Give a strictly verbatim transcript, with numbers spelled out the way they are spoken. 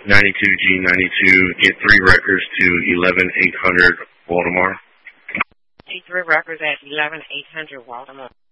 ninety-two G ninety-two, get three records to eleven eight hundred Baltimore. Get three records at eleven eight hundred Baltimore.